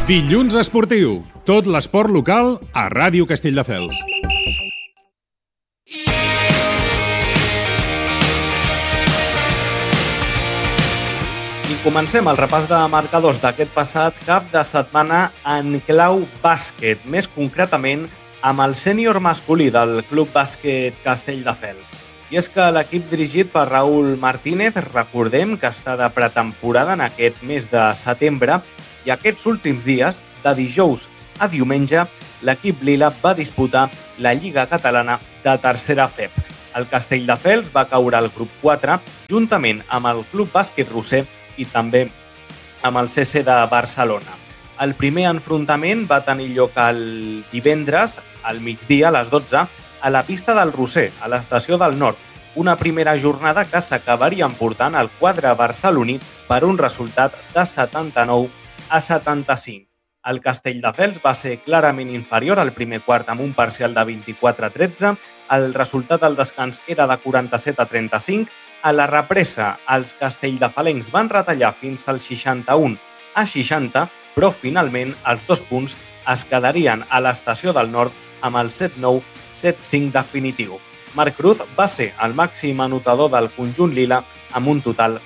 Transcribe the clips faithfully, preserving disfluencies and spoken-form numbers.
Dilluns esportiu. Tot l'esport local a Ràdio Castelldefels. I comencem el repàs de marcadors d'aquest passat cap de setmana en clau bàsquet, més concretament amb el sènior masculí del Club Bàsquet Castelldefels. I és que l'equip dirigit per Raúl Martínez, recordem que està de pretemporada en aquest mes de setembre, i aquests últims dies, de dijous a diumenge, l'equip lila va disputar la Lliga Catalana de tercera F E P. El Castelldefels va caure al grup quatre, juntament amb el Club Bàsquet Roser i també amb el C C de Barcelona. El primer enfrontament va tenir lloc el divendres, al migdia, a les dotze, a la pista del Roser, a l'estació del Nord, una primera jornada que s'acabaria emportant al quadre barceloní per un resultat de setanta-nou a setanta-cinc. El Castelldefels va ser clarament inferior al primer quart amb un parcial de vint-i-quatre a tretze, el resultat al descans era de quaranta-set a trenta-cinc, a la represa els castelldefelencs van retallar fins al seixanta-u a seixanta, però finalment els dos punts es quedarien a l'estació del Nord amb el set nou set cinc definitiu. Marc Cruz va ser el màxim anotador del conjunt lila amb un total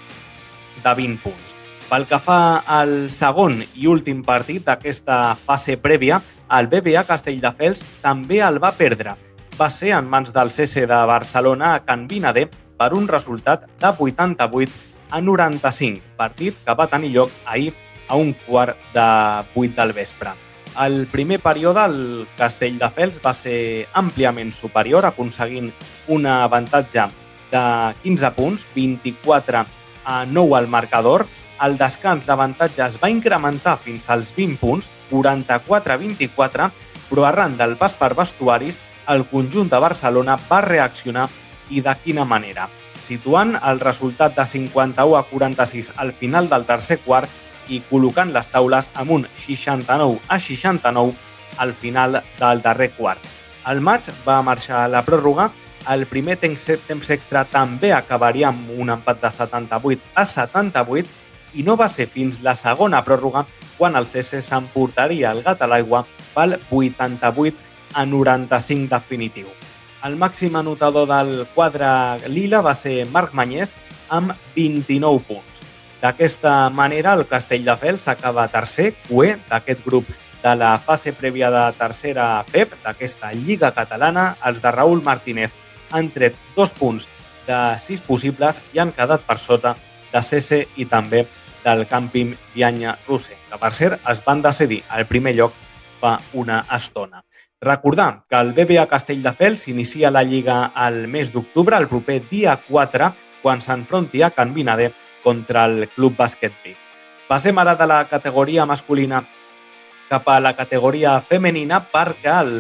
de vint punts. Pel que fa al segon i últim partit d'aquesta fase prèvia, el B B A Castelldefels també el va perdre. Va ser en mans del C C de Barcelona a Can Vinader per un resultat de vuitanta-vuit a noranta-cinc, partit que va tenir lloc ahir a un quart de vuit del vespre. Al primer període, el Castelldefels va ser àmpliament superior, aconseguint un avantatge de quinze punts, vint-i-quatre a nou al marcador. Al descans l'avantatge es va incrementar fins als vint punts, quaranta-quatre a vint-i-quatre, però arran del pas per vestuaris, el conjunt de Barcelona va reaccionar i de quina manera, situant el resultat de cinquanta-u a quaranta-sis al final del tercer quart i col·locant les taules amb un seixanta-nou a seixanta-nou al final del darrer quart. El maig va marxar a la pròrroga, el primer temps extra també acabaria amb un empat de setanta-vuit a setanta-vuit i no va ser fins la segona pròrroga quan el C C s'emportaria el gat a l'aigua pel vuitanta-vuit a noranta-cinc definitiu. El màxim anotador del quadre lila va ser Marc Mañés amb vint-i-nou punts. D'aquesta manera, el Castelldefels acaba tercer, cuer d'aquest grup de la fase prèvia de tercera F E P, d'aquesta Lliga Catalana. Els de Raúl Martínez han tret dos punts de sis possibles i han quedat per sota de C C i també del Càmping Vianya Roser, que per cert es van decidir al primer lloc fa una estona. Recordar que el B B A Castelldefels inicia la Lliga al mes d'octubre, el proper dia quatre, quan s'enfronti a Can Vinader contra el Club Bàsquet Vic. Passem ara de la categoria masculina cap a la categoria femenina perquè el,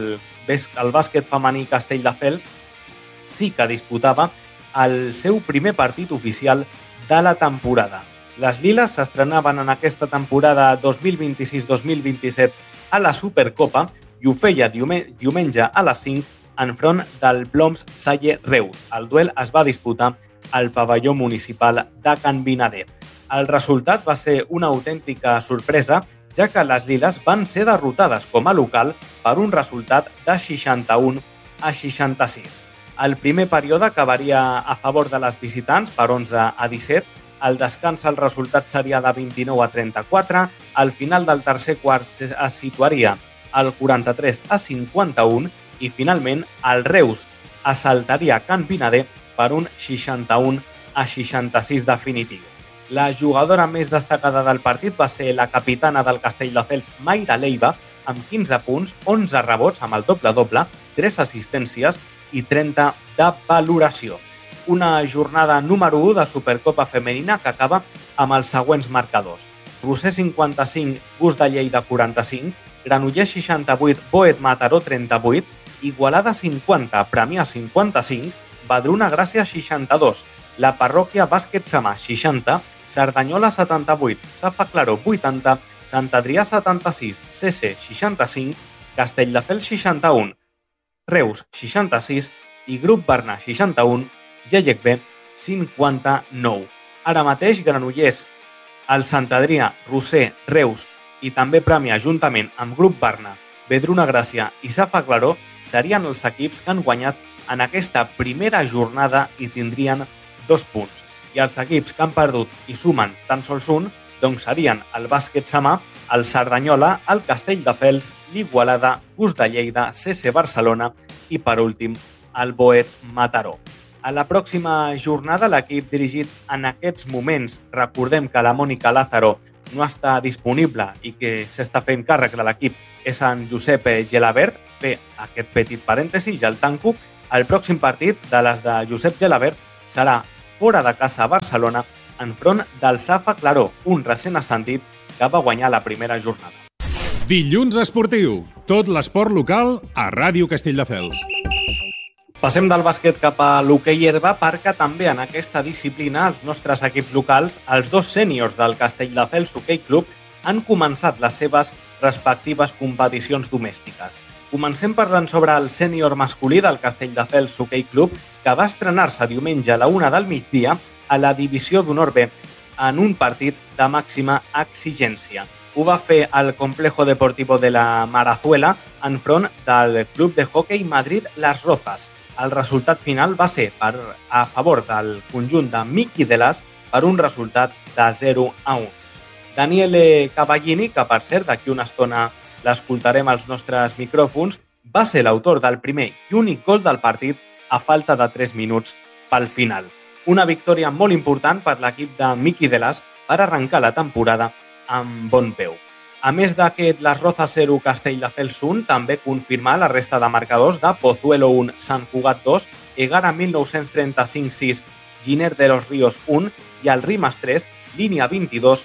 el bàsquet femení Castelldefels sí que disputava el seu primer partit oficial de la temporada. Les liles s'estrenaven en aquesta temporada dos mil vint-i-sis dos mil vint-i-set a la Supercopa i ho feia diumenge a les cinc enfront del Ploms Salle Reus. El duel es va disputar al pavelló municipal de Can Vinader. El resultat va ser una autèntica sorpresa, ja que les liles van ser derrotades com a local per un resultat de seixanta-u a seixanta-sis. El primer període acabaria a favor de les visitants per onze a disset, al descans el resultat seria de vint-i-nou a trenta-quatre, al final del tercer quart es situaria al quaranta-tres a cinquanta-u i finalment el Reus assaltaria Can Vinader per un seixanta-u a seixanta-sis definitiu. La jugadora més destacada del partit va ser la capitana del Castelldefels, Mayra Leiva, amb quinze punts, onze rebots amb el doble-doble, tres assistències i trenta de valoració. Una jornada número u de Supercopa Femenina que acaba amb els següents marcadors. Roser cinquanta-cinc, Bus de Lleida quaranta-cinc, Granollers seixanta-vuit, Boet Mataró trenta-vuit, Igualada cinquanta, Premià cinquanta-cinc, Badruna Gràcia seixanta-dos, la Parròquia Bàsquet Samà seixanta, Cerdanyola setanta-vuit, Safa Claró vuitanta, Sant Adrià setanta-sis, C C seixanta-cinc, Castelldefels seixanta-u, Reus seixanta-sis i Grup Bernà seixanta-u, G L B cinquanta-nou. Ara mateix Granollers, el Sant Adrià, Roser, Reus i també premia juntament amb Grup Barna, Vedruna Gràcia i Safa Claró serien els equips que han guanyat en aquesta primera jornada i tindrien dos punts. I els equips que han perdut i sumen tan sols un, doncs serien el Bàsquet Samà, el Cerdanyola, el Castelldefels, l'Igualada, Bus de Lleida, C C Barcelona i, per últim, el Boet Mataró. A la pròxima jornada, l'equip dirigit en aquests moments, recordem que la Mònica Lázaro no està disponible i que s'està fent càrrec de l'equip, és en Josep Gelabert. Fer aquest petit parèntesi, ja el tanco. El pròxim partit de les de Josep Gelabert serà fora de casa a Barcelona, enfront del Safa Claró, un recent ascendit que va guanyar la primera jornada. Dilluns esportiu. Tot l'esport local a Ràdio Castelldefels. Passem del bàsquet cap a l'hoquei herba perquè també en aquesta disciplina els nostres equips locals, els dos sèniors del Castelldefels Hoquei Club, han començat les seves respectives competicions domèstiques. Comencem parlant sobre el sènior masculí del Castelldefels Hoquei Club, que va estrenar-se diumenge a la una del migdia a la divisió d'honor B en un partit de màxima exigència. Ho va fer al Complejo Deportivo de la Marazuela enfront del Club de Hockey Madrid Las Rozas. El resultat final va ser per, a favor del conjunt de Miqui de Las per un resultat de zero a un. Daniele Cavallini, que per cert d'aquí una estona l'escoltarem als nostres micròfons, va ser l'autor del primer i únic gol del partit a falta de tres minuts pel final. Una victòria molt important per l'equip de Miqui de Las per arrencar la temporada amb bon peu. A més d'aquest Las Rozas zero Castelldefels un, també confirmar la resta de marcadors de Pozuelo un Sant Cugat dos, Egara mil nou-cents trenta-cinc sis Giner de los Ríos un i el Rimas tres Línia vint-i-dos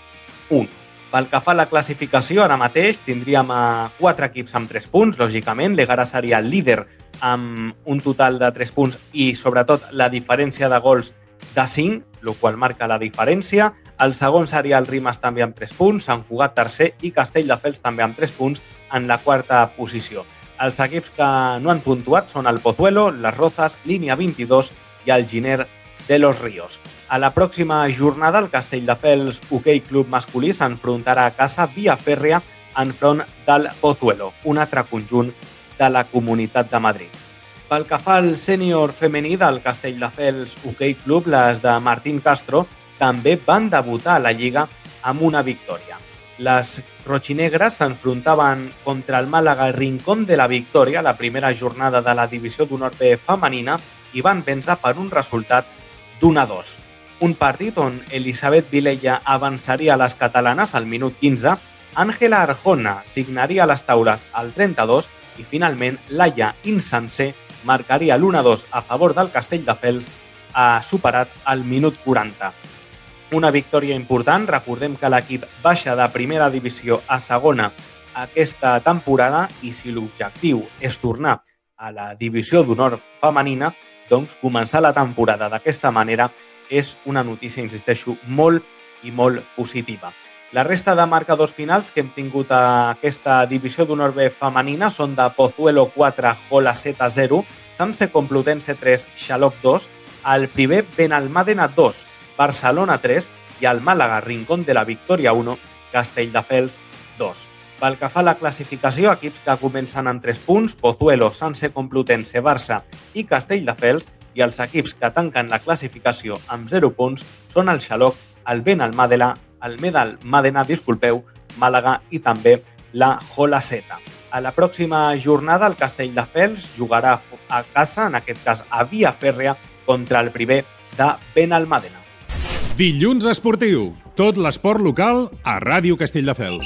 un. Pel que fa a la classificació, ara mateix tindríem a quatre equips amb tres punts, lògicament. L'Egara seria el líder amb un total de tres punts i, sobretot, la diferència de gols de cinc, el qual marca la diferència. El segon seria el Rimas també amb tres punts, Sant Cugat tercer i Castelldefels també amb tres punts en la quarta posició. Els equips que no han puntuat són el Pozuelo, Las Rozas, Línia vint-i-dos i el Giner de los Ríos. A la pròxima jornada, el Castelldefels Hoquei Club masculí s'enfrontarà a casa via fèrrea enfront del Pozuelo, un altre conjunt de la Comunitat de Madrid. Pel que fa al sènior femení del Castelldefels Hoquei Club, les de Martín Castro també van debutar a la Lliga amb una victòria. Les rojinegres s'enfrontaven contra el Màlaga Rincón de la Victòria a la primera jornada de la divisió d'honor B femenina i van vèncer per un resultat d'un a dos. Un partit on Elisabet Vilella avançaria a les catalanes al minut quinze, Àngela Arjona signaria les taules al trenta-dos i finalment Laia Insenser marcaria l'u a dos a favor del Castelldefels, ha superat al minut quaranta. Una victòria important, recordem que l'equip baixa de primera divisió a segona aquesta temporada i si l'objectiu és tornar a la divisió d'honor femenina, doncs començar la temporada d'aquesta manera és una notícia, insisteixo, molt i molt positiva. La resta de marcadors finals que hem tingut a aquesta divisió d'honor B femenina són de Pozuelo quatre, Jolaceta zero, Sanse Complutense tres, Xaloc dos, el primer Benalmàdena dos, Barcelona tres i el Màlaga Rincón de la Victòria un, Castelldefels dos. Pel que fa a la classificació, equips que comencen amb tres punts, Pozuelo, Sanse Complutense, Barça i Castelldefels, i els equips que tanquen la classificació amb zero punts són el Xaloc, el Benalmàdena, el Benalmàdena, disculpeu, Màlaga i també la Jolaceta. A la pròxima jornada el Castelldefels jugarà a casa, en aquest cas a via fèrrea, contra el primer de Benalmàdena. Dilluns esportiu. Tot l'esport local a Ràdio Castelldefels.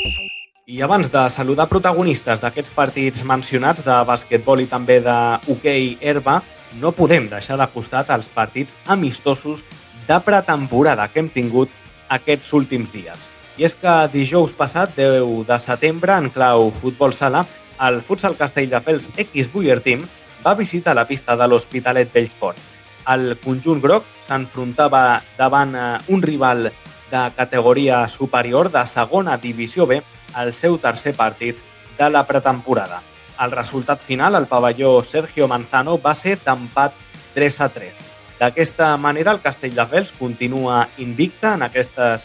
I abans de saludar protagonistes d'aquests partits mencionats de basquetbol i també de hoquei herba, no podem deixar de costat els partits amistosos de pretemporada que hem tingut aquests últims dies. I és que dijous passat, deu de setembre, en clau futbol sala, el Futsal Castelldefels X Buyer Team va visitar la pista de l'Hospitalet Bellsport. El conjunt groc s'enfrontava davant un rival de categoria superior de segona divisió B al seu tercer partit de la pretemporada. El resultat final al pavelló Sergio Manzano va ser d'empat tres a tres. D'aquesta manera, el Castelldefels continua invicte en aquestes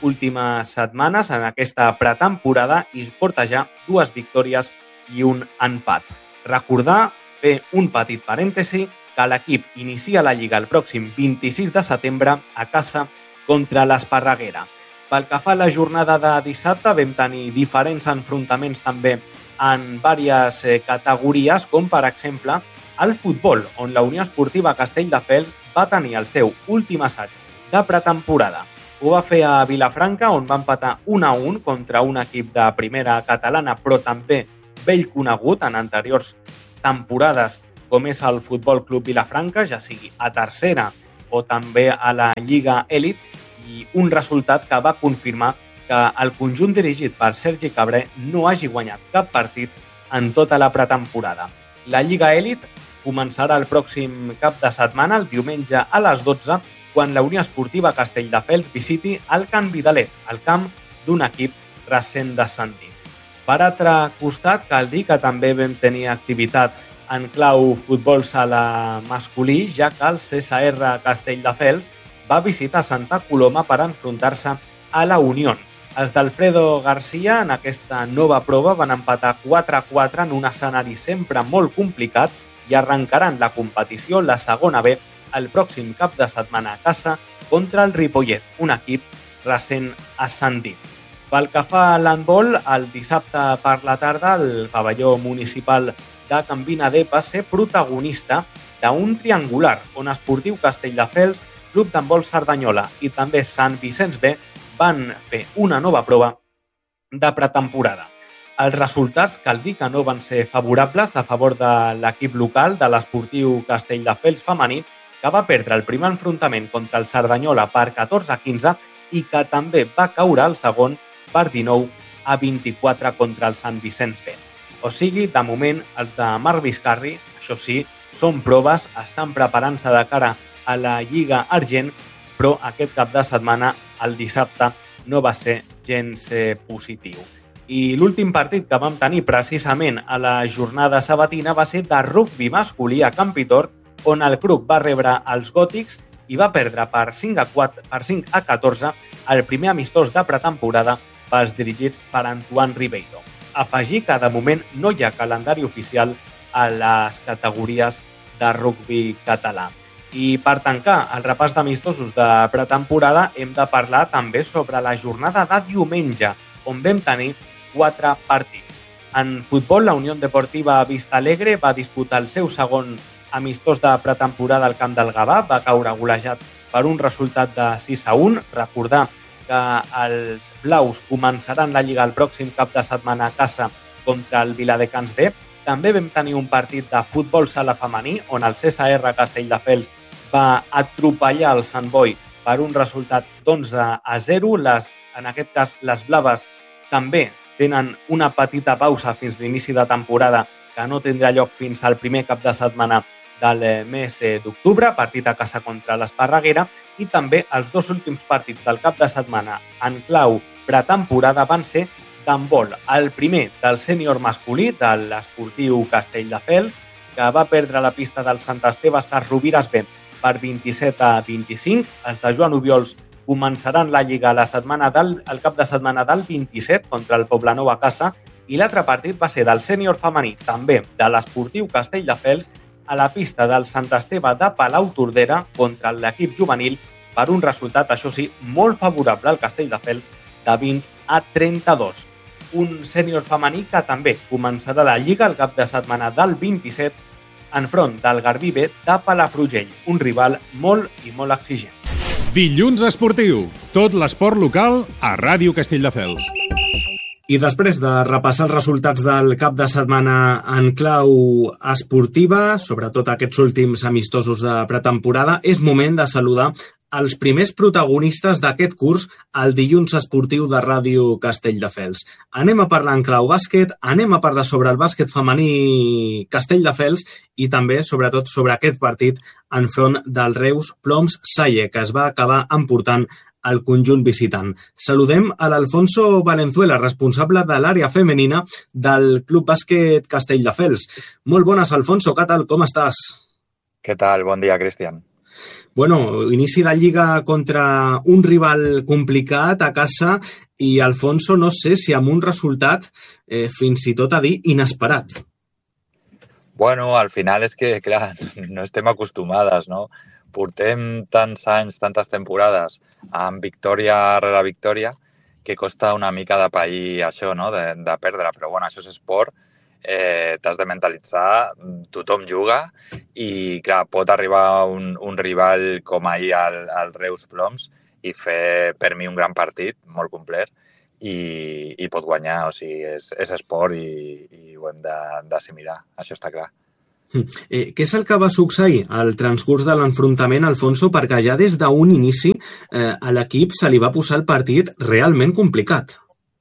últimes setmanes en aquesta pretemporada i es porta ja dues victòries i un empat. Recordar, fer un petit parèntesi, que l'equip inicia la Lliga el pròxim vint-i-sis de setembre a casa contra l'Esparreguera. Pel que fa a la jornada de dissabte, vam tenir diferents enfrontaments també en diverses categories, com per exemple el futbol, on la Unió Esportiva Castelldefels va tenir el seu últim assaig de pretemporada. Ho va fer a Vilafranca, on va empatar un a un contra un equip de primera catalana, però també vell conegut en anteriors temporades, com és el Futbol Club Vilafranca, ja sigui a tercera o també a la Lliga Elit, i un resultat que va confirmar que el conjunt dirigit per Sergi Cabré no hagi guanyat cap partit en tota la pretemporada. La Lliga Elit començarà el pròxim cap de setmana, el diumenge a les dotze, quan la Unió Esportiva Castelldefels visiti el Can Vidalet, el camp d'un equip recent descendit. Per altre costat, cal dir que també vam tenir activitat en clau futbol sala masculí, ja que el C S R Castelldefels va visitar Santa Coloma per enfrontar-se a la Unió. Els d'Alfredo García en aquesta nova prova van empatar quatre a quatre en un escenari sempre molt complicat i arrencaran la competició, la segona B, el pròxim cap de setmana a casa contra el Ripollet, un equip recent ascendit. Pel que fa a l'handbol, el dissabte per la tarda el pavelló municipal de Can Vinader va ser protagonista d'un triangular on Esportiu Castelldefels, Club d'Handbol Cerdanyola i també Sant Vicenç B van fer una nova prova de pretemporada. Els resultats, cal dir que no van ser favorables a favor de l'equip local de l'Esportiu Castelldefels femení, que va perdre el primer enfrontament contra el Cerdanyola per catorze a quinze i que també va caure el segon per dinou a vint-i-quatre contra el Sant Vicenç B. O sigui, de moment, els de Marc Vizcarri, això sí, són proves, estan preparant-se de cara a la Lliga Argent, però aquest cap de setmana, el dissabte, no va ser gens positiu. I l'últim partit que vam tenir precisament a la jornada sabatina va ser de rugbi masculí a Campitort, on el Cruc va rebre els gòtics i va perdre per cinc a catorze el primer amistós de pretemporada pels dirigits per Antoine Ribeiro. Afegir que de moment no hi ha calendari oficial a les categories de rugbi català. I per tancar el repàs d'amistosos de pretemporada hem de parlar també sobre la jornada de diumenge, on vam tenir quatre partits. En futbol, la Unió Deportiva Vista Alegre va disputar el seu segon amistós de pretemporada al camp del Gavà, va caure golejat per un resultat de sis a un. Recordar que els blaus començaran la Lliga el pròxim cap de setmana a casa contra el Viladecans B. També vam tenir un partit de futbol sala femení, on el C S R Castelldefels va atropellar el Sant Boi per un resultat d'onze a zero. Les, en aquest cas, les blaves també tenen una petita pausa fins l'inici de temporada que no tindrà lloc fins al primer cap de setmana del mes d'octubre, partit a casa contra l'Esparreguera, i també els dos últims partits del cap de setmana en clau pretemporada van ser d'handbol. El primer del sènior masculí de l'Esportiu Castelldefels, que va perdre la pista del Sant Esteve Sesrovires B per vint-i-set a vint-i-cinc. Els de Joan Obiols començaran la Lliga la setmana del, el cap de setmana del vint-i-set contra el Poblenou a casa, i l'altre partit va ser del sènior femení, també de l'Esportiu Castelldefels, a la pista del Sant Esteve de Palau-Tordera contra l'equip juvenil per un resultat, això sí, molt favorable al Castelldefels de vint a trenta-dos. Un sènior femení que també començarà la Lliga el cap de setmana del vint-i-set enfront del Garbí B de Palafrugell, un rival molt i molt exigent. Dilluns esportiu. Tot l'esport local a Ràdio Castelldefels. I després de repassar els resultats del cap de setmana en clau esportiva, sobretot aquests últims amistosos de pretemporada, és moment de saludar els primers protagonistes d'aquest curs al dilluns esportiu de Ràdio Castelldefels. Anem a parlar en clau bàsquet, anem a parlar sobre el bàsquet femení Castelldefels i també, sobretot, sobre aquest partit enfront del Reus Ploms Salle, que es va acabar emportant al conjunt visitant. Saludem a l'Alfonso Valenzuela, responsable de l'àrea femenina del Club Bàsquet Castelldefels. Molt bones, Alfonso, què tal? Com estàs? Què tal? Bon dia, Cristian. Bueno, inici de Lliga contra un rival complicat a casa i, Alfonso, no sé si amb un resultat eh, fins i tot a dir inesperat. Bueno, al final és que, clar, no estem acostumades, no? Portem tants anys, tantes temporades amb victòria rere victòria que costa una mica de pair això, no? De, de perdre, però bueno, això és esport, eh, t'has de mentalitzar, tothom juga i, clar, pot arribar un, un rival com ahir al, al Reus Ploms i fer, per mi, un gran partit, molt complet, i, i pot guanyar, o sigui, és, és esport i, i ho hem d'assimilar, això està clar. Eh, què és el que va succeir al transcurs de l'enfrontament, Alfonso? Perquè ja des d'un inici eh, a l'equip se li va posar el partit realment complicat.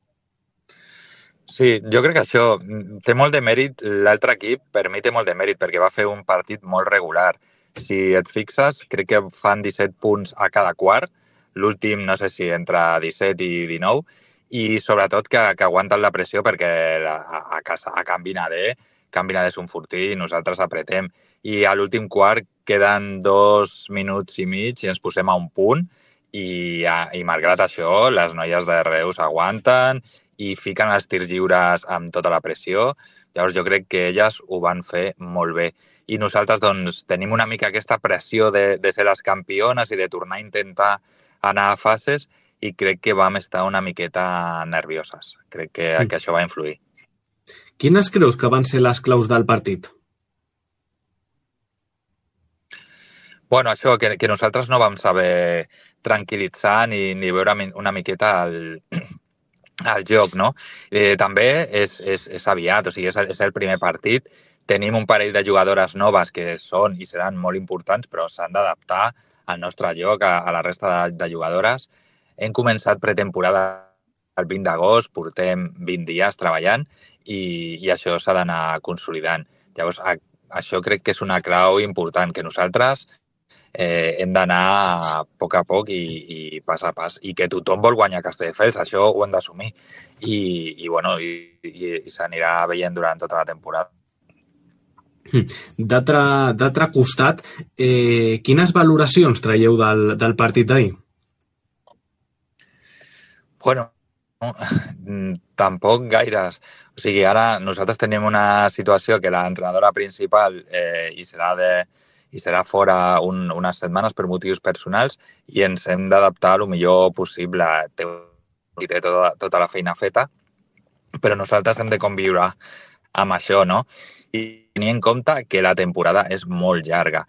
Sí, jo crec que això té molt de mèrit, l'altre equip per mi té molt de mèrit perquè va fer un partit molt regular. Si et fixes, crec que fan disset punts a cada quart, l'últim no sé si entre disset i dinou, i sobretot que, que aguanten la pressió perquè a, a, casa, a Can Vinader Can Vinader és un fortí i nosaltres apretem. I a l'últim quart queden dos minuts i mig i ens posem a un punt i, i malgrat això les noies de Reus aguanten i fiquen els tirs lliures amb tota la pressió. Llavors jo crec que elles ho van fer molt bé. I nosaltres doncs tenim una mica aquesta pressió de, de ser les campiones i de tornar a intentar anar a fases i crec que vam estar una miqueta nervioses. Crec que, que això va influir. Quines creus que van ser les claus del partit? Bueno, això, que, que nosaltres no vam saber tranquil·litzar ni, ni veure una miqueta el, el joc, no? Eh, també és, és, és aviat, o sigui, és, és el primer partit. Tenim un parell de jugadores noves que són i seran molt importants, però s'han d'adaptar al nostre joc, a, a la resta de, de jugadores. Hem començat pretemporada el vint d'agost, portem vint dies treballant i, i això s'ha d'anar consolidant. Llavors, a, això crec que és una clau important, que nosaltres eh, hem d'anar a poc a poc i, i pas a pas, i que tothom vol guanyar Castelldefels, això ho hem d'assumir. I, i, bueno, i, i, i s'anirà veient durant tota la temporada. D'altre costat, eh, quines valoracions traieu del, del partit d'ahir? Bueno, tampoc gaires. O sigui, ara nosaltres tenim una situació que l'entrenadora principal eh, hi serà de i serà fora un, unes setmanes per motius personals i ens hem d'adaptar el millor possible. Té, té tota, tota la feina feta, però nosaltres hem de conviure amb això, no? I tenir en compte que la temporada és molt llarga.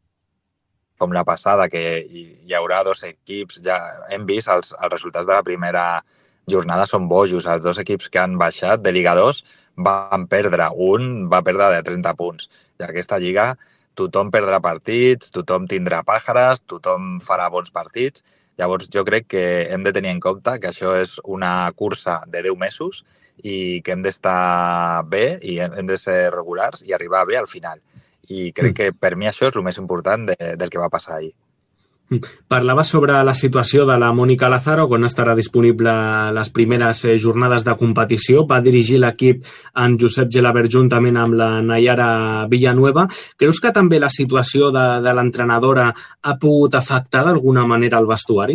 Com la passada, que hi haurà dos equips, ja hem vist els, els resultats de la primera jornada són bojos. Els dos equips que han baixat de Lliga dos van perdre. Un va perdre de trenta punts. I aquesta lliga tothom perdrà partits, tothom tindrà pàjares, tothom farà bons partits. Llavors jo crec que hem de tenir en compte que això és una cursa de deu mesos i que hem d'estar bé i hem de ser regulars i arribar bé al final. I crec que per mi això és el més important de, del que va passar ahir. Parlava sobre la situació de la Mònica Lázaro, quan estarà disponible les primeres jornades de competició. Va dirigir l'equip en Josep Gelabert juntament amb la Nayara Villanueva. Creus que també la situació de, de l'entrenadora ha pogut afectar d'alguna manera el vestuari?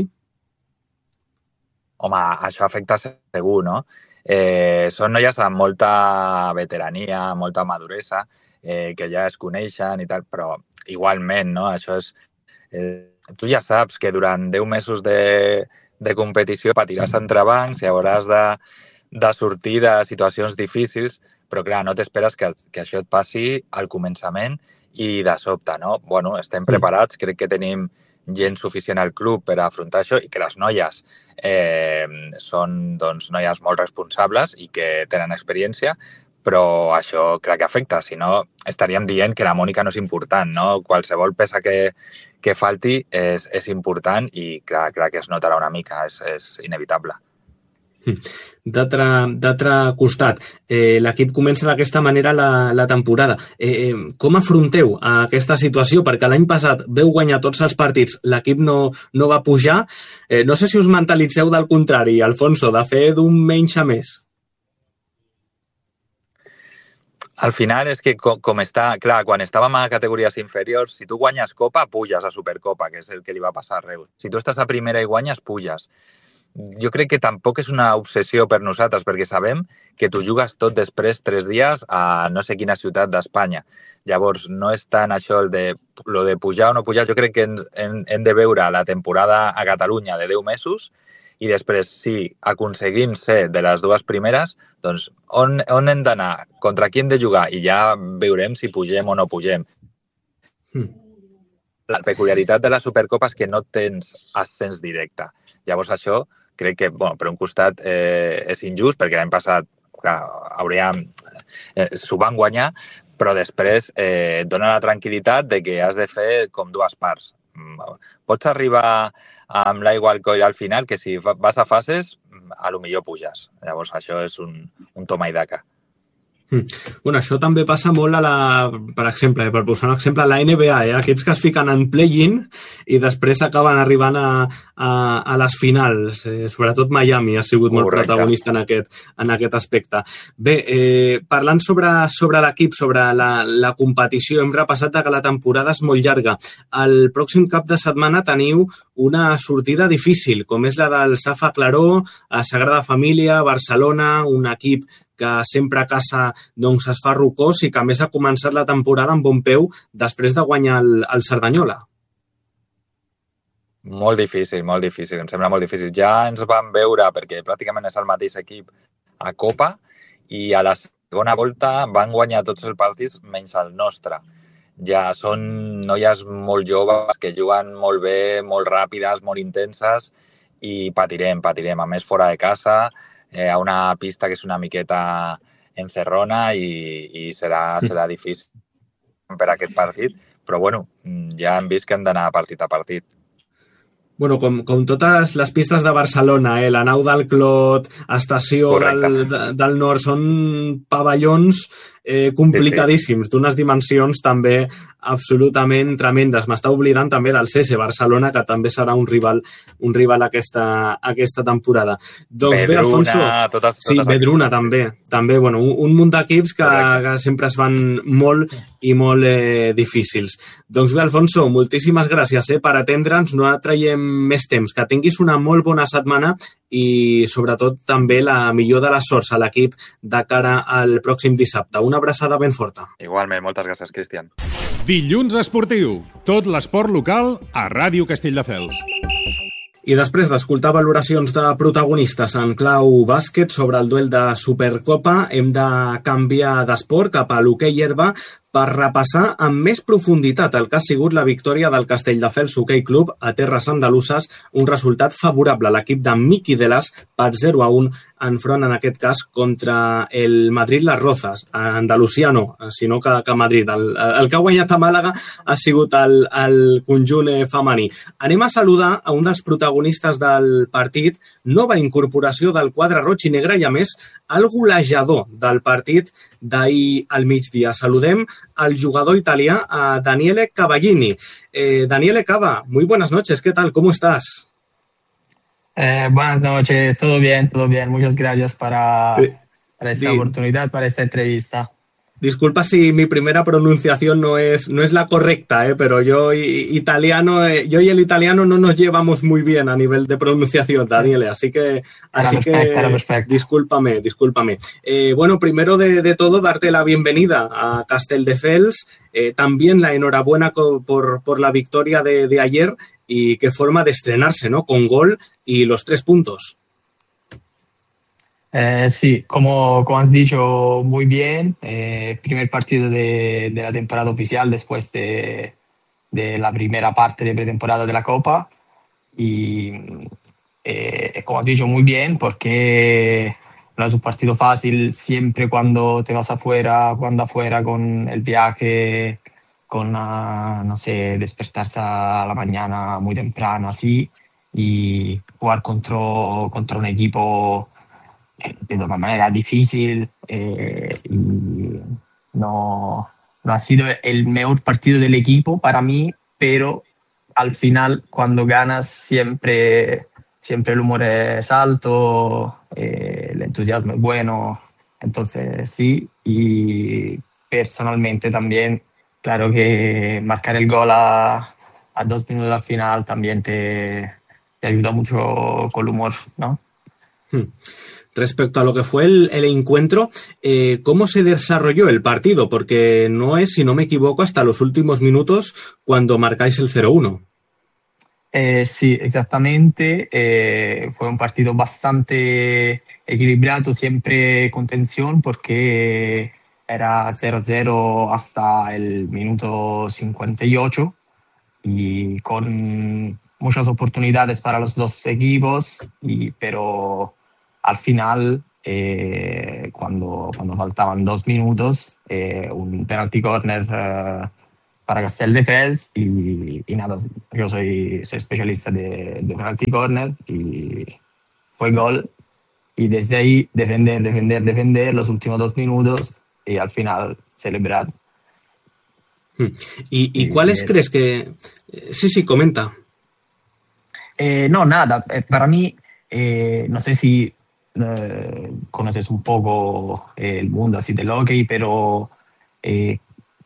Home, això afecta segur, no? Eh, són noies amb molta veterania, molta maduresa, eh, que ja es coneixen i tal, però igualment, no? Això és... Eh, tu ja saps que durant deu mesos de, de competició patiràs entrebancs i hauràs de, de sortir de situacions difícils, però clar, no t'esperes que, que això et passi al començament i de sobte, no? Bueno, estem preparats, crec que tenim gent suficient al club per afrontar això i que les noies eh, són doncs, noies molt responsables i que tenen experiència, però això crec que afecta, si no estaríem dient que la Mònica no és important, no? Qualsevol peça que, que falti és, és important i clar, clar que es notarà una mica, és, és inevitable. D'altre costat, eh, l'equip comença d'aquesta manera la, la temporada. Eh, com afronteu aquesta situació? Perquè l'any passat veu guanyar tots els partits, l'equip no, no va pujar. Eh, no sé si us mentalitzeu del contrari, Alfonso, de fer d'un menys a més. Al final és que com, com està... Clar, quan estàvem a categories inferiors, si tu guanyes Copa, puges a Supercopa, que és el que li va passar a Reus. Si tu estàs a primera i guanyes, puges. Jo crec que tampoc és una obsessió per nosaltres, perquè sabem que tu jugues tot després tres dies a no sé quina ciutat d'Espanya. Llavors, no és tant això el de, lo de pujar o no pujar. Jo crec que hem, hem de veure la temporada a Catalunya de deu mesos i després, si aconseguim ser de les dues primeres, doncs on, on hem d'anar, contra qui hem de jugar i ja veurem si pugem o no pugem. Mm. La peculiaritat de la Supercopa és que no tens ascens directe. Llavors això crec que, bueno, per un costat eh, és injust perquè l'any passat clar, hauríem, eh, s'ho van guanyar, però després eh, et dona la tranquil·litat de que has de fer com dues parts. Pots arribar amb l'aigua al coll al final, que si vas a fases, a lo millor puges. Llavors, això és un, un toma i daca. Bueno, això també passa molt a la, per exemple, per posar un exemple, a la N B A, eh? Equips que es fiquen en play-in i després acaben arribant a, a, a les finals. Eh, sobretot Miami ha sigut molt Correcte. protagonista en aquest, en aquest aspecte. Bé, eh, parlant sobre, sobre l'equip, sobre la, la competició, hem repassat que la temporada és molt llarga. El pròxim cap de setmana teniu una sortida difícil, com és la del Safa Claró, a Sagrada Família, Barcelona, un equip que sempre a casa doncs, es fa rocós i que a més ha començat la temporada amb bon peu després de guanyar el, el Cerdanyola. Molt difícil, molt difícil, em sembla molt difícil. Ja ens vam veure, perquè pràcticament és el mateix equip a Copa, i a la segona volta van guanyar tots els partits menys el nostre. Ja són noies molt joves que juguen molt bé, molt ràpides, molt intenses, i patirem, patirem. A més, fora de casa, eh, a una pista que és una miqueta encerrona i, i serà, serà difícil per aquest partit, però bueno, ja hem vist que hem d'anar partit a partit. Bueno, com, com totes les pistes de Barcelona, eh? La nau del Clot, Estació del, del Nord, són pavellons eh, complicadíssims, sí, sí. D'unes dimensions també absolutament tremendes. M'està oblidant també del C S Barcelona, que també serà un rival un rival aquesta, aquesta temporada. Doncs Vedruna, bé, Alfonso, totes, totes sí, Vedruna també, també bueno, un, un munt d'equips que, que sempre es van molt i molt eh, difícils. Doncs bé, Alfonso, moltíssimes gràcies eh, per atendre'ns, no traiem més temps, que tinguis una molt bona setmana i sobretot també la millor de les sorts a l'equip de cara al pròxim dissabte. Una abraçada ben forta. Igualment, moltes gràcies, Cristian. Dilluns esportiu, tot l'esport local a Ràdio Castelldefels. I després d'escoltar valoracions de protagonistes en clau bàsquet sobre el duel de Supercopa, hem de canviar d'esport cap a l'hoquei herba per repassar amb més profunditat el que ha sigut la victòria del Castelldefels Hoquei Club a terres andaluses, un resultat favorable a l'equip de Miqui Delas per zero a un enfront, en aquest cas, contra el Madrid Las Rozas. A Andalusia no, sinó que, que Madrid. El, el que ha guanyat a Màlaga ha sigut el, el conjunt femení. Anem a saludar a un dels protagonistes del partit, nova incorporació del quadre roig i negre i, a més, el golejador del partit d'ahir al migdia. Saludem al jugador italià, a Daniele Cavallini. Eh, Daniele Cava, muy buenas noches, ¿qué tal? ¿Cómo estás? Eh, buenas noches, todo bien, todo bien. Muchas gracias para, para esta Di- oportunidad, para esta entrevista. Disculpa si mi primera pronunciación no es, no es la correcta, ¿eh? Pero yo y, italiano, eh, yo y el italiano no nos llevamos muy bien a nivel de pronunciación, Daniele, así que, así perfecto, que discúlpame, discúlpame. Eh, bueno, primero de, de todo, darte la bienvenida a Castelldefels, eh, también la enhorabuena co- por, por la victoria de, de ayer y qué forma de estrenarse, ¿no? Con gol y los tres puntos. Eh, sí, como, como has dicho muy bien, eh, primer partido de, de la temporada oficial después de, de la primera parte de pretemporada de la Copa y eh, como has dicho muy bien porque no es un partido fácil siempre cuando te vas afuera, cuando afuera con el viaje, con, uh, no sé, despertarse a la mañana muy temprano así y jugar contra, contra un equipo de una manera difícil eh, y no, no ha sido el mejor partido del equipo para mí, pero al final cuando ganas siempre, siempre el humor es alto, eh, el entusiasmo es bueno, entonces sí, y personalmente también, claro que marcar el gol a, a dos minutos al final también te, te ayuda mucho con el humor, ¿no? Hmm. Respecto a lo que fue el, el encuentro, eh, ¿cómo se desarrolló el partido? Porque no es, si no me equivoco, hasta los últimos minutos cuando marcáis el cero uno. Eh, sí, exactamente. Eh, fue un partido bastante equilibrado, siempre con tensión, porque era cero cero hasta el minuto cincuenta y ocho y con muchas oportunidades para los dos equipos, y, pero al final, eh, cuando, cuando faltaban dos minutos, eh, un penalty corner eh, para Castelldefels y, y nada, yo soy, soy especialista de, de penalty corner y fue gol. Y desde ahí defender, defender, defender los últimos dos minutos y al final celebrar. ¿Y, y, y cuáles y crees que...? Sí, sí, comenta. Eh, no, nada, eh, para mí, eh, no sé si eh, conoces un poco eh, el mundo así del hockey, pero eh,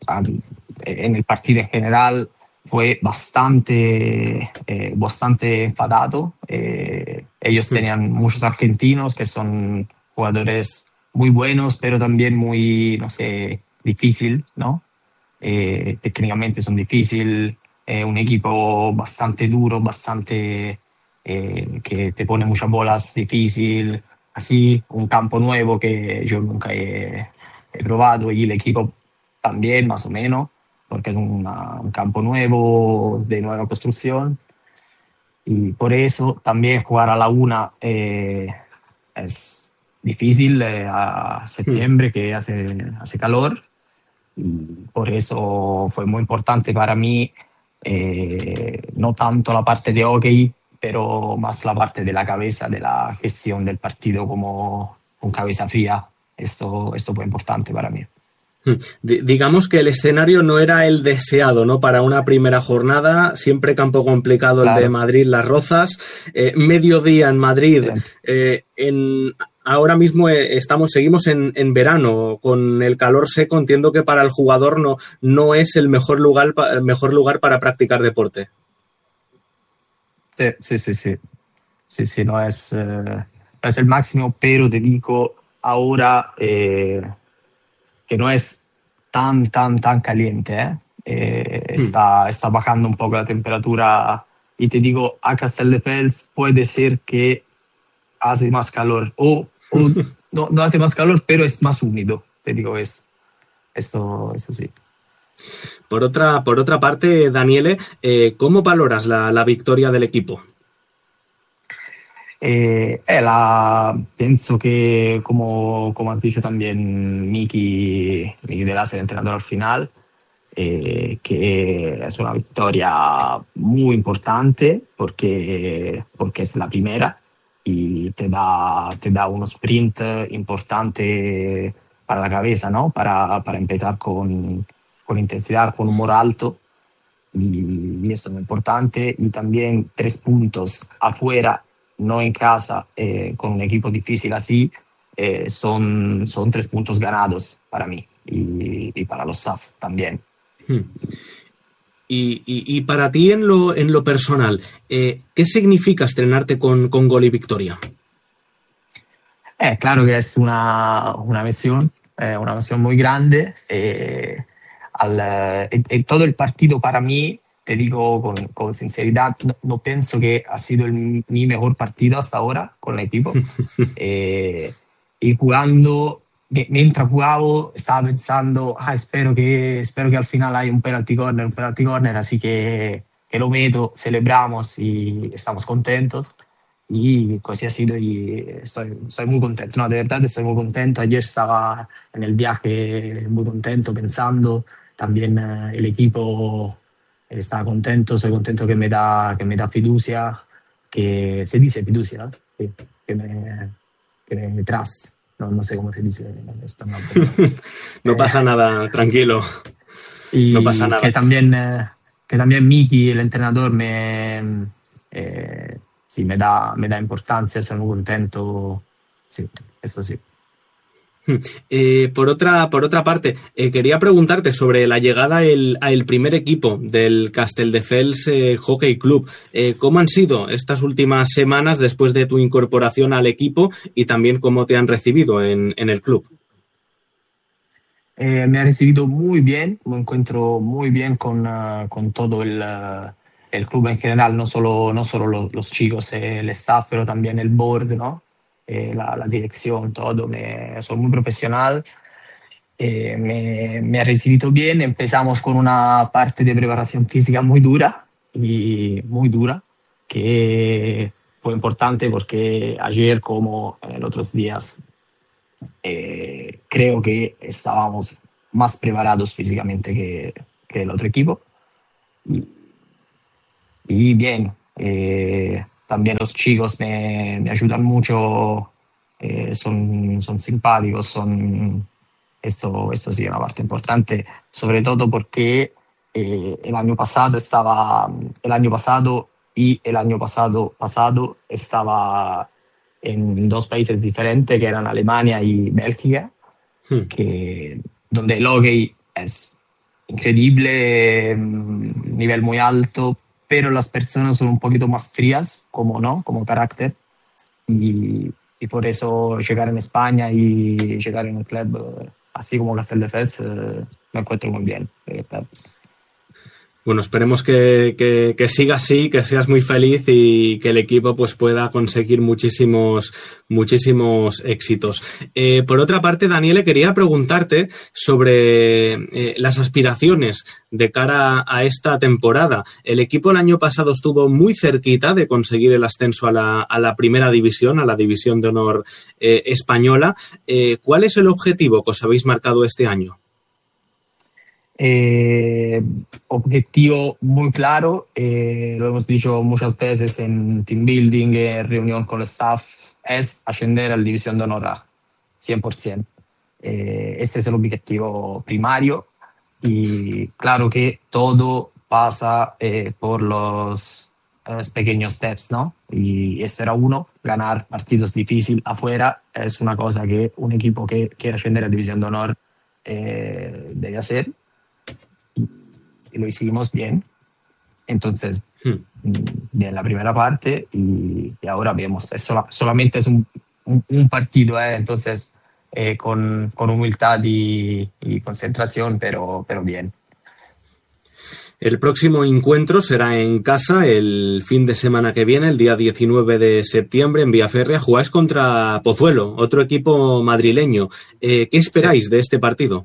en el partido en general fue bastante, eh, bastante enfadado. Eh, ellos tenían muchos argentinos que son jugadores muy buenos, pero también muy, no sé, difícil, ¿no? Eh, técnicamente son difíciles, eh, un equipo bastante duro, bastante eh, que te pone muchas bolas difícil, así, un campo nuevo que yo nunca he, he probado y el equipo también más o menos, porque es una, un campo nuevo, de nueva construcción, y por eso también jugar a la una eh, es difícil eh, a septiembre que hace, hace calor. Y por eso fue muy importante para mí, eh, no tanto la parte de hockey, pero más la parte de la cabeza, de la gestión del partido como con cabeza fría. Esto, esto fue importante para mí. D- digamos que el escenario no era el deseado, ¿no? Para una primera jornada, siempre campo complicado Claro. el de Madrid, Las Rozas, eh, mediodía en Madrid, Sí. eh, en... Ahora mismo estamos, seguimos en, en verano, con el calor seco. Entiendo que para el jugador no, no es el mejor lugar, el mejor lugar para practicar deporte. Sí, sí, sí, sí. Sí, sí, no es, eh, no es el máximo, pero te digo ahora eh, que no es tan, tan, tan caliente. ¿eh? Eh, está, está bajando un poco la temperatura y te digo, a Castelldefels puede ser que hace más calor o, o no, no hace más calor, pero es más húmedo. Te digo, es esto, esto sí. Por otra, por otra parte, Daniele, eh, ¿cómo valoras la, la victoria del equipo? Eh, eh, la, pienso que, como, como has dicho también Miki, Miki de Lazo, el entrenador al final, eh, que es una victoria muy importante porque, porque es la primera y te da, te da un sprint importante para la cabeza, ¿no? Para, para empezar con, con intensidad, con humor alto. Y, y esto es muy importante. Y también tres puntos afuera, no en casa, eh, con un equipo difícil así, eh, son, son tres puntos ganados para mí y, y para los staff también. Hmm. Y, y, y para ti en lo, en lo personal, eh, ¿qué significa estrenarte con, con Gol y Victoria? Eh, claro que es una, una misión, eh, una misión muy grande. Eh, al, eh, en, en todo el partido para mí, te digo con, con sinceridad, no, no pienso que ha sido el, mi mejor partido hasta ahora con el equipo. eh, y jugando, mientras jugaba, estaba pensando, ah, espero, que, espero que al final haya un penalty corner, un penalty corner, así que, que lo meto, celebramos y estamos contentos. Y así ha sido y estoy, estoy muy contento, no, de verdad estoy muy contento. Ayer estaba en el viaje muy contento, pensando, también eh, el equipo está contento, soy contento que me da, que me da fiducia, que se dice fiducia, ¿no? que, que, me, que me trust, no, no sé cómo se dice en español. Pero, no eh, pasa nada, tranquilo. Y no pasa nada. Que también, eh, que también Miki, el entrenador, me, eh, sí, me, da, me da importancia, soy muy contento, sí, eso sí. Eh, por otra, por otra parte, eh, quería preguntarte sobre la llegada al, al primer equipo del Castelldefels eh, Hockey Club. Eh, ¿Cómo han sido estas últimas semanas después de tu incorporación al equipo y también cómo te han recibido en, en el club? Eh, me ha recibido muy bien, me encuentro muy bien con, uh, con todo el, uh, el club en general, no solo, no solo los, los chicos, eh, el staff, pero también el board, ¿no? Eh, la, la dirección, todo. Me, soy muy profesional, eh, me, me ha recibido bien. Empezamos con una parte de preparación física muy dura, y muy dura, que fue importante porque ayer como en otros días eh, creo que estábamos más preparados físicamente que, que el otro equipo. Y, y bien, eh, también los chicos me, me ayudan mucho, eh, son, son simpáticos, son, esto, esto sí es una parte importante, sobre todo porque eh, el año pasado estaba, el año pasado y el año pasado pasado estaba en dos países diferentes, que eran Alemania y Bélgica, hmm. que, donde el hockey es increíble, nivel muy alto, pero las personas son un poquito más frías, como no, como carácter, y, y por eso llegar en España y llegar en un club así como Castelldefels eh, me encuentro muy bien. Bueno, esperemos que, que, que siga así, que seas muy feliz y que el equipo pues pueda conseguir muchísimos, muchísimos éxitos. Eh, por otra parte, Daniele, quería preguntarte sobre eh, las aspiraciones de cara a esta temporada. El equipo el año pasado estuvo muy cerquita de conseguir el ascenso a la, a la primera división, a la división de honor eh, española. Eh, ¿Cuál es el objetivo que os habéis marcado este año? Eh, objetivo muy claro, eh, lo hemos dicho muchas veces en team building, en reunión con el staff, es ascender a la división de honor A, cien por ciento. Eh, este es el objetivo primario y claro que todo pasa eh, por los, los pequeños steps, ¿no? Y este era uno, ganar partidos difíciles afuera es una cosa que un equipo que quiere ascender a la división de honor eh, debe hacer. Y lo hicimos bien. Entonces, hmm. bien la primera parte y, y ahora vemos. Es sola, solamente es un, un, un partido, ¿eh? Entonces, eh, con, con humildad y, y concentración, pero, pero bien. El próximo encuentro será en casa el fin de semana que viene, el día diecinueve de septiembre, en Villaférrea. Jugáis contra Pozuelo, otro equipo madrileño. Eh, ¿Qué esperáis sí. de este partido?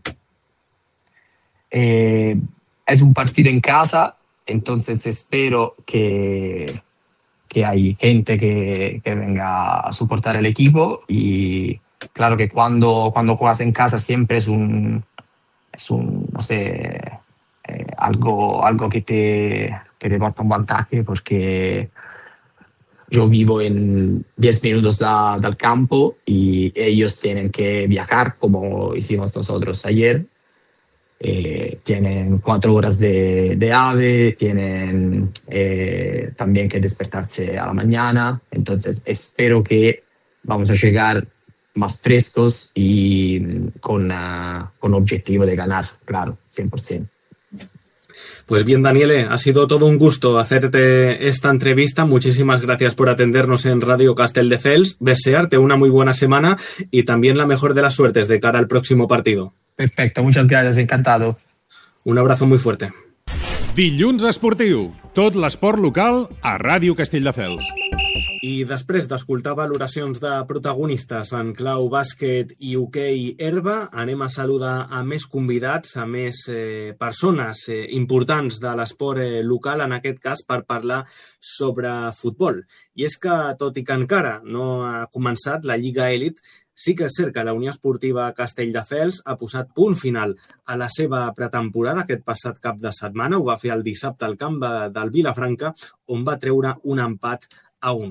Eh, es un partido en casa, entonces espero que, que hay gente que, que venga a soportar el equipo y claro que cuando, cuando juegas en casa siempre es un, es un no sé, eh, algo, algo que te, que te porta un vantaje porque yo vivo en diez minutos da, del campo y ellos tienen que viajar como hicimos nosotros ayer. Eh, tienen cuatro horas de, de AVE, tienen eh, también que despertarse a la mañana, entonces espero que vamos a llegar más frescos y con, uh, con objetivo de ganar, claro, cien por ciento. Pues bien, Daniele, ha sido todo un gusto hacerte esta entrevista. Muchísimas gracias por atendernos en Radio Castelldefels. Desearte una muy buena semana y también la mejor de las suertes de cara al próximo partido. Perfecto, muchas gracias, encantado. Un abrazo muy fuerte. Dilluns Esportiu, tot l'esport local a Ràdio Castelldefels. I després d'escoltar valoracions de protagonistes en clau bàsquet i hoquei herba, anem a saludar a més convidats, a més eh, persones eh, importants de l'esport eh, local, en aquest cas per parlar sobre futbol. I és que, tot i que encara no ha començat la Lliga Elit, sí que és cert que la Unió Esportiva Castelldefels ha posat punt final a la seva pretemporada aquest passat cap de setmana. Ho va fer el dissabte al camp de, del Vilafranca, on va treure un empat a un.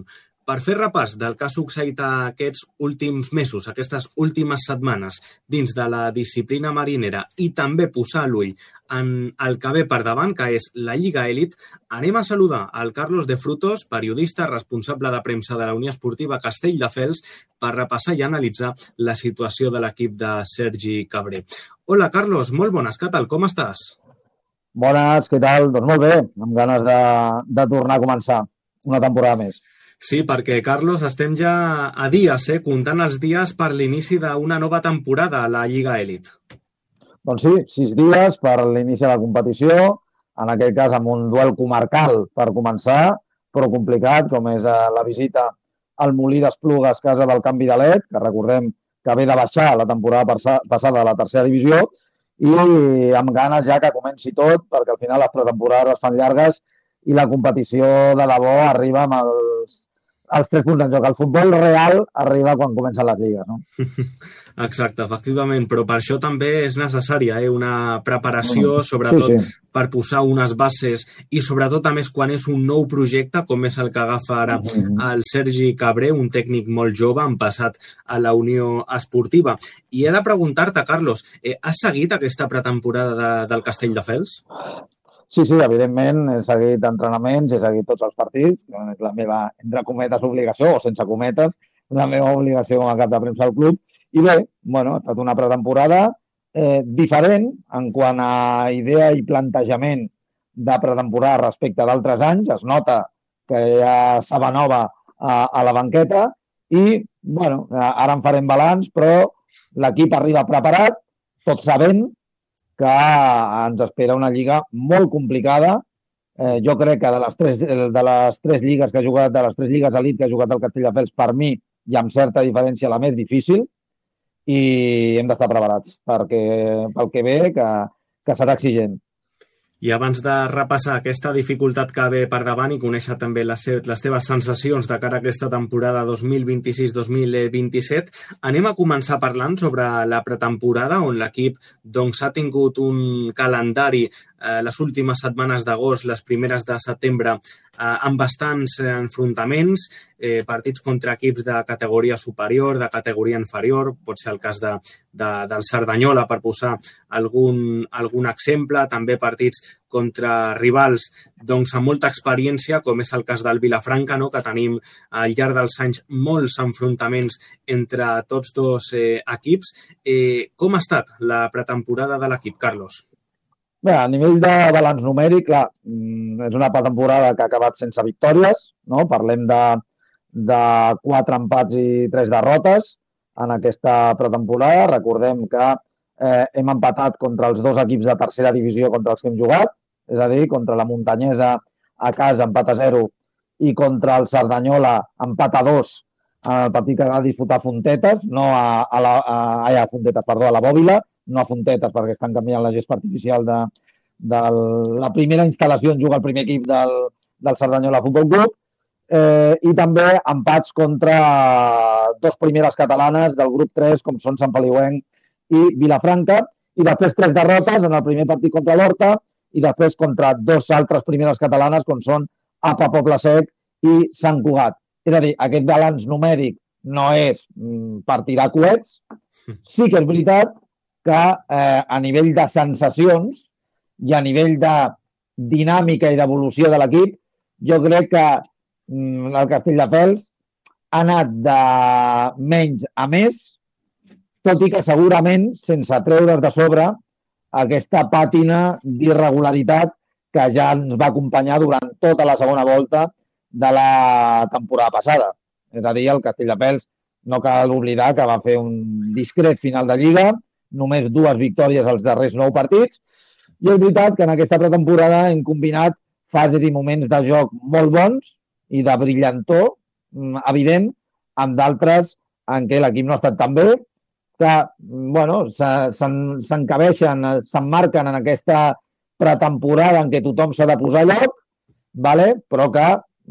Per fer repàs del que ha succeït aquests últims mesos, aquestes últimes setmanes, dins de la disciplina marinera i també posar l'ull en el que ve per davant, que és la Lliga Elit, anem a saludar al Carlos de Frutos, periodista responsable de premsa de la Unió Esportiva Castelldefels, per repassar i analitzar la situació de l'equip de Sergi Cabré. Hola, Carlos, molt bones, què tal? Com estàs? Bones, què tal? Doncs molt bé, amb ganes de, de tornar a començar una temporada més. Sí, perquè, Carlos, estem ja a dies, eh? Comptant els dies per l'inici d'una nova temporada a la Lliga Elit. Doncs sí, sis dies per l'inici de la competició, en aquest cas amb un duel comarcal per començar, però complicat, com és la visita al Molí d'Esplugues, casa del Canvi de Led, que recordem que ve de baixar la temporada passada a la tercera divisió, i amb ganes ja que comenci tot, perquè al final les pretemporades es fan llargues i la competició de debò arriba amb els, els tres punts en joc. El futbol real arriba quan comencen les lligues, no? Exacte, efectivament, però per això també és necessària eh? una preparació, sobretot sí, sí. per posar unes bases i sobretot a més quan és un nou projecte, com és el que agafa ara el Sergi Cabré, un tècnic molt jove, en passat a la Unió Esportiva. I he de preguntar-te, Carlos, eh, has seguit aquesta pretemporada de, del Castelldefels? Sí, sí, evidentment, he seguit entrenaments, he seguit tots els partits, és la meva, entre cometes, obligació, o sense cometes, la meva obligació com a cap de premsa del club. I bé, bueno, ha estat una pretemporada eh, diferent en quant a idea i plantejament de pretemporada respecte d'altres anys. Es nota que hi ha saba nova a, a la banqueta i, bueno, ara en farem balanç, però l'equip arriba preparat, tot sabent que ens espera una lliga molt complicada. Eh, jo crec que de les, tres, de les tres lligues que ha jugat, de les tres lligues elit que ha jugat el Castelldefels, per mi, i amb certa diferència, la més difícil, i hem d'estar preparats perquè, pel que ve, que, que serà exigent. I abans de repassar aquesta dificultat que ve per davant i conèixer també les, les teves sensacions de cara a aquesta temporada dos mil vint-i-sis dos mil vint-i-set, anem a començar parlant sobre la pretemporada, on l'equip doncs, ha tingut un calendari eh, les últimes setmanes d'agost, les primeres de setembre, eh, amb bastants enfrontaments, eh, partits contra equips de categoria superior, de categoria inferior, pot ser el cas de, de, del Cerdanyola, per posar algun, algun exemple, també partits contra rivals doncs, amb molta experiència, com és el cas del Vilafranca, no? Que tenim al llarg dels anys molts enfrontaments entre tots dos eh, equips. Eh, com ha estat la pretemporada de l'equip, Carlos? Bé, a nivell de balanç numèric, clar, és una pretemporada que ha acabat sense victòries, no? Parlem de, de quatre empats i tres derrotes en aquesta pretemporada. Recordem que eh, hem empatat contra els dos equips de tercera divisió contra els que hem jugat, és a dir, contra la Muntanyesa a casa, empat a zero, i contra el Cerdanyola, empat a dos, el partit que va disputar a Fontetes, no a, a, la, a, a Fontetes, perdó, a la Bòbila, no a Fontetes perquè estan canviant la gesta artificial de, de la primera instal·lació on juga el primer equip del, del Cerdanyola Futbol Club, eh, i també empats contra dos primeres catalanes del grup tres, com són Sant Feliuenc i Vilafranca, i després tres derrotes en el primer partit contra l'Horta i després contra dos altres primeres catalanes, com són A P A Poble Sec i Sant Cugat. És a dir, aquest balanç numèric no és per tirar coets. Sí que és veritat que eh, a nivell de sensacions i a nivell de dinàmica i d'evolució de l'equip, jo crec que mm, el Castelldefels ha anat de menys a més, tot i que segurament sense treure's de sobre aquesta pàtina d'irregularitat que ja ens va acompanyar durant tota la segona volta de la temporada passada. És a dir, el Castelldefels no cal oblidar que va fer un discret final de Lliga, només dues victòries als darrers nou partits, i és veritat que en aquesta pretemporada hem combinat fases i moments de joc molt bons i de brillantor evident, amb d'altres en què l'equip no ha estat tan bé, que bueno, s'encabeixen, s'emmarquen en aquesta pretemporada en què tothom s'ha de posar a lloc, vale? Però que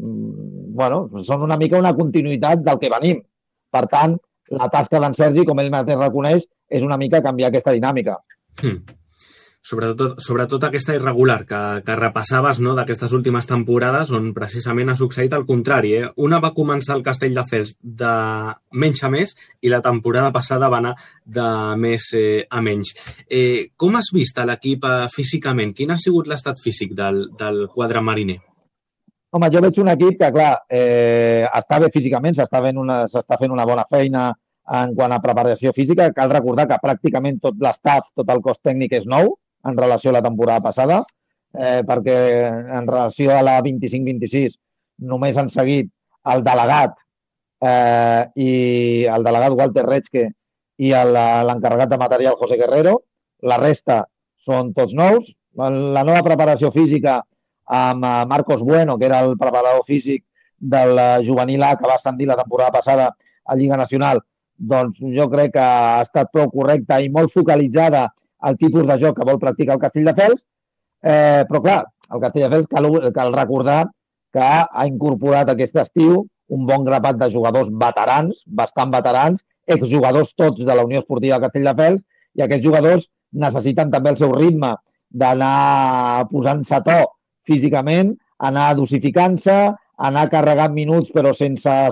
bueno, són una mica una continuïtat del que venim. Per tant, la tasca d'en Sergi, com ell mateix reconeix, és una mica canviar aquesta dinàmica. Hmm. Sobretot, sobretot aquesta irregular que, que repassaves, no?, d'aquestes últimes temporades on precisament ha succeït el contrari. Eh? Una va començar el Castelldefels de menys a més i la temporada passada va anar de més eh, a menys. Eh, com has vist l'equip eh, físicament? Quin ha sigut l'estat físic del, del quadre mariner? Home, jo veig un equip que, clar, eh, està bé físicament, s'està fent, una, s'està fent una bona feina en quant a preparació física. Cal recordar que pràcticament tot l'estaf, tot el cos tècnic és nou en relació a la temporada passada, eh, perquè en relació a la vint-i-cinc vint-i-sis només han seguit el delegat eh, i el delegat Walter Retzke i el, l'encarregat de material José Guerrero. La resta són tots nous. La nova preparació física amb Marcos Bueno, que era el preparador físic del juvenil A que va ascendir la temporada passada a Lliga Nacional, doncs jo crec que ha estat prou correcta i molt focalitzada el tipus de joc que vol practicar el Castelldefels, eh, però clar, el Castelldefels cal, cal recordar que ha incorporat aquest estiu un bon grapat de jugadors veterans, bastant veterans, exjugadors tots de la Unió Esportiva Castelldefels, i aquests jugadors necessiten també el seu ritme d'anar posant-se a to físicament, anar dosificant-se, anar carregant minuts però sense